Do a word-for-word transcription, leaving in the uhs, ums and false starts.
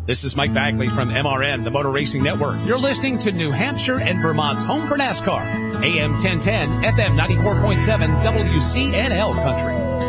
This is Mike Bagley from M R N, the Motor Racing Network. You're listening to New Hampshire and Vermont's home for NASCAR. A M ten ten, F M ninety-four point seven, W C N L Country.